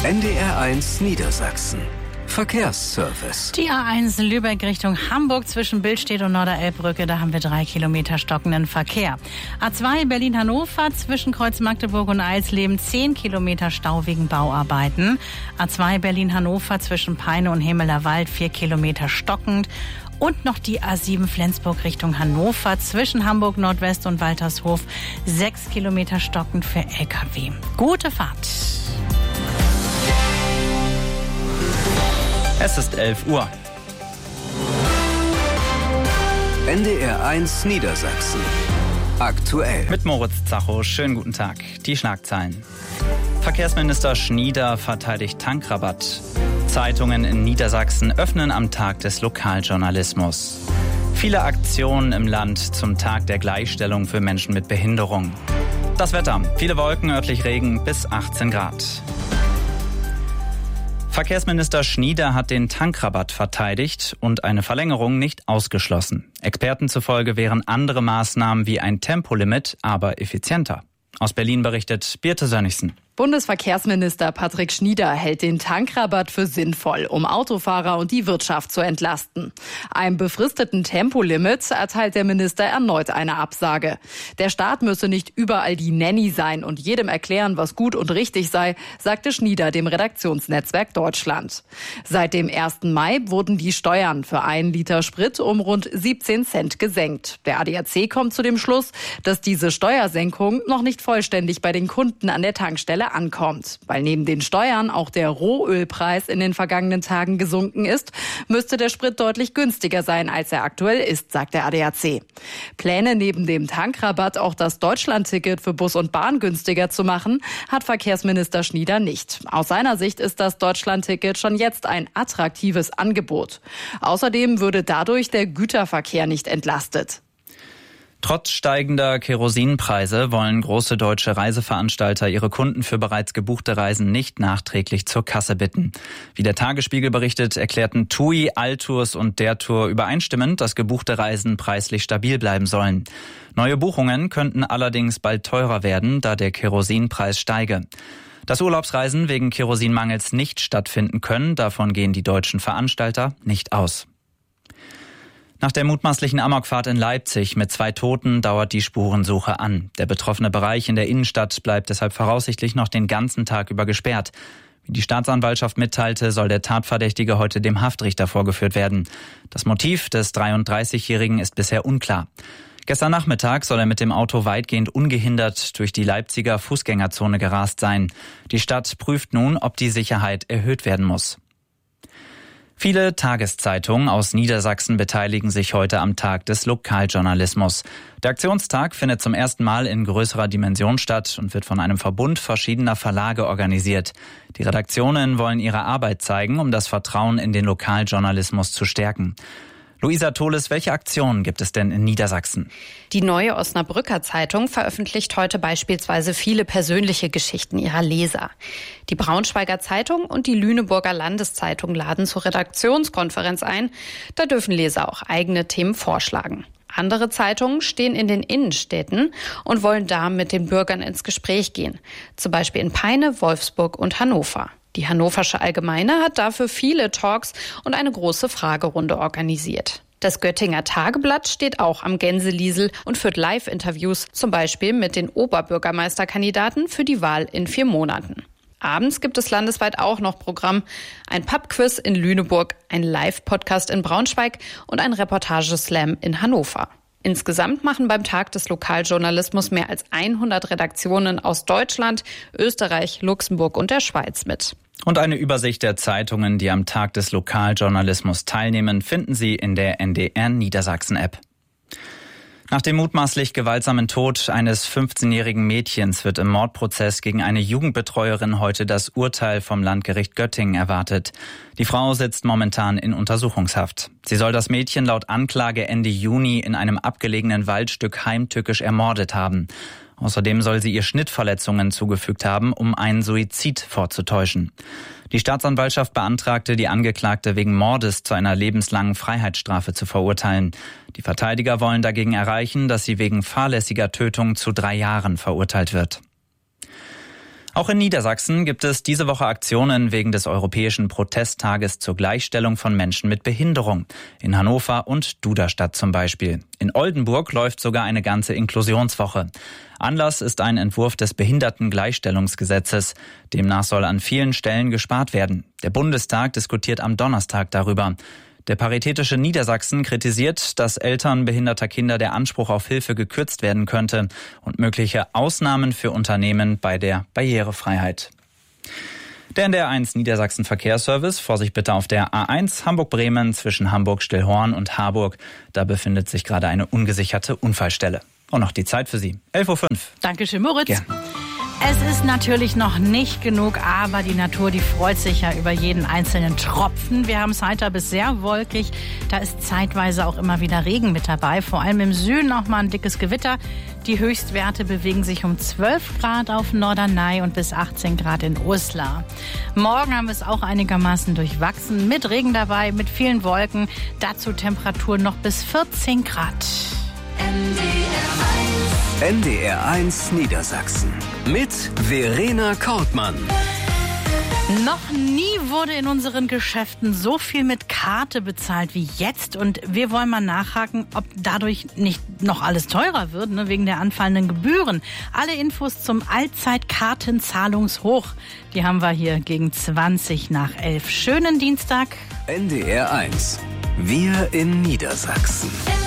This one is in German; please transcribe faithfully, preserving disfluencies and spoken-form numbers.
N D R eins Niedersachsen. Verkehrsservice. Die A eins Lübeck Richtung Hamburg zwischen Billstedt und Norderelbbrücke, da haben wir drei Kilometer stockenden Verkehr. A zwei Berlin-Hannover zwischen Kreuz Magdeburg und Eisleben zehn Kilometer Stau wegen Bauarbeiten. A zwei Berlin-Hannover zwischen Peine und Hemelerwald vier Kilometer stockend. Und noch die A sieben Flensburg Richtung Hannover zwischen Hamburg Nordwest und Waltershof sechs Kilometer stockend für L K W. Gute Fahrt. Es ist elf Uhr. N D R eins Niedersachsen. Aktuell. Mit Moritz Zacho. Schönen guten Tag. Die Schlagzeilen. Verkehrsminister Schnieder verteidigt Tankrabatt. Zeitungen in Niedersachsen öffnen am Tag des Lokaljournalismus. Viele Aktionen im Land zum Tag der Gleichstellung für Menschen mit Behinderung. Das Wetter. Viele Wolken, örtlich Regen bis achtzehn Grad. Verkehrsminister Schnieder hat den Tankrabatt verteidigt und eine Verlängerung nicht ausgeschlossen. Experten zufolge wären andere Maßnahmen wie ein Tempolimit aber effizienter. Aus Berlin berichtet Birte Sönnigsen. Bundesverkehrsminister Patrick Schnieder hält den Tankrabatt für sinnvoll, um Autofahrer und die Wirtschaft zu entlasten. Einem befristeten Tempolimit erteilt der Minister erneut eine Absage. Der Staat müsse nicht überall die Nanny sein und jedem erklären, was gut und richtig sei, sagte Schnieder dem Redaktionsnetzwerk Deutschland. Seit dem ersten Mai wurden die Steuern für einen Liter Sprit um rund siebzehn Cent gesenkt. Der A D A C kommt zu dem Schluss, dass diese Steuersenkung noch nicht vollständig bei den Kunden an der Tankstelle ankommt. Weil neben den Steuern auch der Rohölpreis in den vergangenen Tagen gesunken ist, müsste der Sprit deutlich günstiger sein, als er aktuell ist, sagt der A D A C. Pläne neben dem Tankrabatt auch das Deutschlandticket für Bus und Bahn günstiger zu machen, hat Verkehrsminister Schnieder nicht. Aus seiner Sicht ist das Deutschlandticket schon jetzt ein attraktives Angebot. Außerdem würde dadurch der Güterverkehr nicht entlastet. Trotz steigender Kerosinpreise wollen große deutsche Reiseveranstalter ihre Kunden für bereits gebuchte Reisen nicht nachträglich zur Kasse bitten. Wie der Tagesspiegel berichtet, erklärten T U I, Altours und der Tour übereinstimmend, dass gebuchte Reisen preislich stabil bleiben sollen. Neue Buchungen könnten allerdings bald teurer werden, da der Kerosinpreis steige. Dass Urlaubsreisen wegen Kerosinmangels nicht stattfinden können, davon gehen die deutschen Veranstalter nicht aus. Nach der mutmaßlichen Amokfahrt in Leipzig mit zwei Toten dauert die Spurensuche an. Der betroffene Bereich in der Innenstadt bleibt deshalb voraussichtlich noch den ganzen Tag über gesperrt. Wie die Staatsanwaltschaft mitteilte, soll der Tatverdächtige heute dem Haftrichter vorgeführt werden. Das Motiv des dreiunddreißigjährigen ist bisher unklar. Gestern Nachmittag soll er mit dem Auto weitgehend ungehindert durch die Leipziger Fußgängerzone gerast sein. Die Stadt prüft nun, ob die Sicherheit erhöht werden muss. Viele Tageszeitungen aus Niedersachsen beteiligen sich heute am Tag des Lokaljournalismus. Der Aktionstag findet zum ersten Mal in größerer Dimension statt und wird von einem Verbund verschiedener Verlage organisiert. Die Redaktionen wollen ihre Arbeit zeigen, um das Vertrauen in den Lokaljournalismus zu stärken. Luisa Tholes, welche Aktionen gibt es denn in Niedersachsen? Die Neue Osnabrücker Zeitung veröffentlicht heute beispielsweise viele persönliche Geschichten ihrer Leser. Die Braunschweiger Zeitung und die Lüneburger Landeszeitung laden zur Redaktionskonferenz ein. Da dürfen Leser auch eigene Themen vorschlagen. Andere Zeitungen stehen in den Innenstädten und wollen da mit den Bürgern ins Gespräch gehen. Zum Beispiel in Peine, Wolfsburg und Hannover. Die Hannoversche Allgemeine hat dafür viele Talks und eine große Fragerunde organisiert. Das Göttinger Tageblatt steht auch am Gänseliesel und führt Live-Interviews, zum Beispiel mit den Oberbürgermeisterkandidaten für die Wahl in vier Monaten. Abends gibt es landesweit auch noch Programm. Ein Pubquiz in Lüneburg, ein Live-Podcast in Braunschweig und ein Reportageslam in Hannover. Insgesamt machen beim Tag des Lokaljournalismus mehr als hundert Redaktionen aus Deutschland, Österreich, Luxemburg und der Schweiz mit. Und eine Übersicht der Zeitungen, die am Tag des Lokaljournalismus teilnehmen, finden Sie in der N D R Niedersachsen-App. Nach dem mutmaßlich gewaltsamen Tod eines fünfzehnjährigen Mädchens wird im Mordprozess gegen eine Jugendbetreuerin heute das Urteil vom Landgericht Göttingen erwartet. Die Frau sitzt momentan in Untersuchungshaft. Sie soll das Mädchen laut Anklage Ende Juni in einem abgelegenen Waldstück heimtückisch ermordet haben. Außerdem soll sie ihr Schnittverletzungen zugefügt haben, um einen Suizid vorzutäuschen. Die Staatsanwaltschaft beantragte, die Angeklagte wegen Mordes zu einer lebenslangen Freiheitsstrafe zu verurteilen. Die Verteidiger wollen dagegen erreichen, dass sie wegen fahrlässiger Tötung zu drei Jahren verurteilt wird. Auch in Niedersachsen gibt es diese Woche Aktionen wegen des Europäischen Protesttages zur Gleichstellung von Menschen mit Behinderung. In Hannover und Duderstadt zum Beispiel. In Oldenburg läuft sogar eine ganze Inklusionswoche. Anlass ist ein Entwurf des Behindertengleichstellungsgesetzes. Demnach soll an vielen Stellen gespart werden. Der Bundestag diskutiert am Donnerstag darüber. Der Paritätische Niedersachsen kritisiert, dass Eltern behinderter Kinder der Anspruch auf Hilfe gekürzt werden könnte und mögliche Ausnahmen für Unternehmen bei der Barrierefreiheit. Der N D R eins Niedersachsen Verkehrsservice, Vorsicht bitte auf der A eins Hamburg-Bremen zwischen Hamburg-Stillhorn und Harburg. Da befindet sich gerade eine ungesicherte Unfallstelle. Und noch die Zeit für Sie. elf Uhr fünf. Dankeschön, Moritz. Gern. Es ist natürlich noch nicht genug, aber die Natur, die freut sich ja über jeden einzelnen Tropfen. Wir haben es heiter bis sehr wolkig. Da ist zeitweise auch immer wieder Regen mit dabei. Vor allem im Süden auch mal ein dickes Gewitter. Die Höchstwerte bewegen sich um zwölf Grad auf Norderney und bis achtzehn Grad in Uslar. Morgen haben wir es auch einigermaßen durchwachsen. Mit Regen dabei, mit vielen Wolken. Dazu Temperaturen noch bis vierzehn Grad. N D R eins Niedersachsen mit Verena Kortmann. Noch nie wurde in unseren Geschäften so viel mit Karte bezahlt wie jetzt. Und wir wollen mal nachhaken, ob dadurch nicht noch alles teurer wird, ne, wegen der anfallenden Gebühren. Alle Infos zum Allzeitkartenzahlungshoch, die haben wir hier gegen zwanzig nach elf. Schönen Dienstag. N D R eins. Wir in Niedersachsen.